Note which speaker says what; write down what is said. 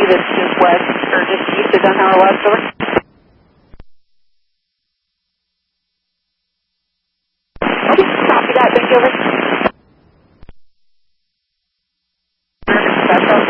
Speaker 1: believe it's just west, or just east of Dunhauer West, over. Okay, copy that, thank you, over. That's up.